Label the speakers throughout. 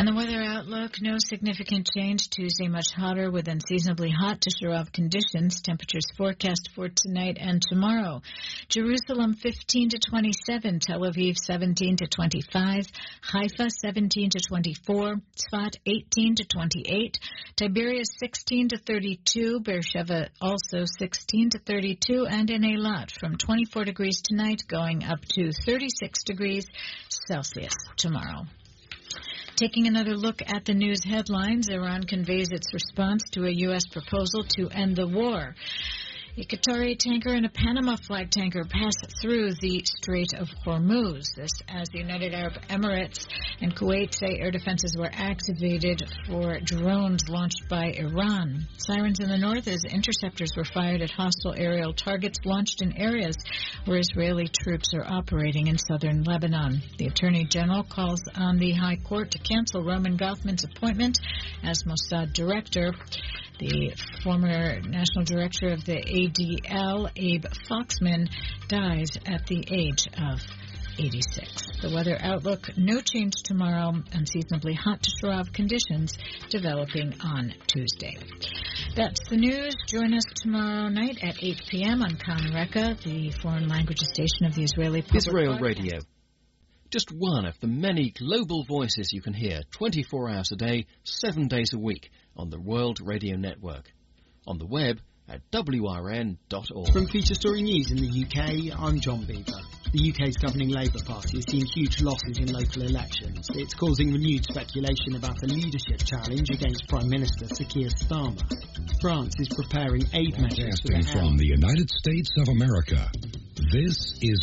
Speaker 1: And the weather outlook, no significant change. Tuesday, much hotter with unseasonably hot to Sharav conditions. Temperatures forecast for tonight and tomorrow. Jerusalem 15 to 27, Tel Aviv 17 to 25, Haifa 17 to 24, Tzfat 18 to 28, Tiberias 16 to 32, Beersheba also 16 to 32, and in Eilat from 24 degrees tonight going up to 36 degrees Celsius tomorrow. Taking another look at the news headlines, Iran conveys its response to a U.S. proposal to end the war. A Qatari tanker and a Panama flag tanker passed through the Strait of Hormuz. This as the United Arab Emirates and Kuwait say air defenses were activated for drones launched by Iran. Sirens in the north as interceptors were fired at hostile aerial targets launched in areas where Israeli troops are operating in southern Lebanon. The Attorney General calls on the High Court to cancel Roman Gothman's appointment as Mossad director. The former national director of the ADL, Abe Foxman, dies at the age of 86. The weather outlook, no change tomorrow. Unseasonably hot to Sharav conditions developing on Tuesday. That's the news. Join us tomorrow night at 8 p.m. on Kan Reka, the foreign languages station of the Israeli Public
Speaker 2: Israel Radio. Just one of the many global voices you can hear 24 hours a day, 7 days a week on the World Radio Network. On the web at wrn.org.
Speaker 3: From Feature Story News in the UK, I'm John Beaver. The UK's governing Labour Party has seen huge losses in local elections. It's causing renewed speculation about a leadership challenge against Prime Minister Sir Keir Starmer. France is preparing aid measures for the
Speaker 4: from the United States of America. This is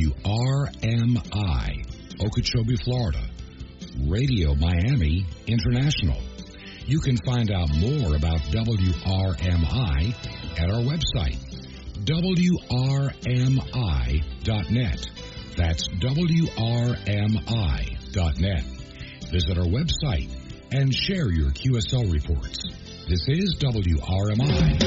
Speaker 4: WRMI, Okeechobee, Florida. Radio Miami International. You can find out more about WRMI at our website, WRMI.net. That's WRMI.net. Visit our website and share your QSL reports. This is WRMI.